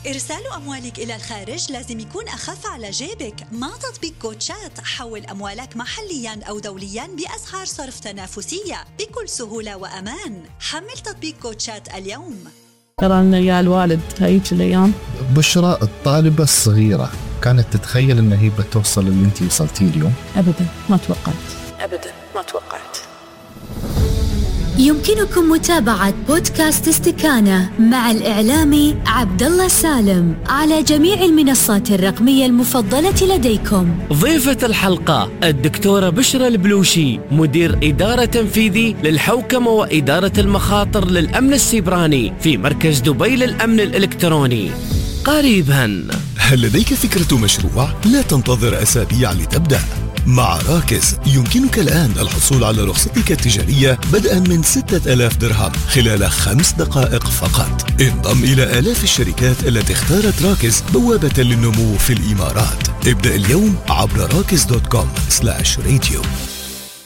إرسال أموالك إلى الخارج لازم يكون أخف على جيبك، مع تطبيق كوتشات حول أموالك محلياً أو دولياً بأسعار صرف تنافسية بكل سهولة وأمان. حمل تطبيق كوتشات اليوم. ترى يا الوالد هيك الأيام. بشرى الطالبة الصغيرة كانت تتخيل أن هي بتوصل اللي أنتي وصلتي اليوم؟ أبداً ما توقعت. يمكنكم متابعة بودكاست استكانة مع الإعلامي عبد الله سالم على جميع المنصات الرقمية المفضلة لديكم. ضيفة الحلقة الدكتورة بشرى البلوشي، مدير إدارة تنفيذي للحوكمة وإدارة المخاطر للأمن السيبراني في مركز دبي للأمن الإلكتروني. قريباً. هل لديك فكرة مشروع؟ لا تنتظر أسابيع لتبدأ. مع راكز يمكنك الآن الحصول على رخصتك التجارية بدءا من 6000 درهم خلال 5 دقائق فقط. انضم إلى آلاف الشركات التي اختارت راكز بوابة للنمو في الإمارات. ابدأ اليوم عبر rakis.com/radio.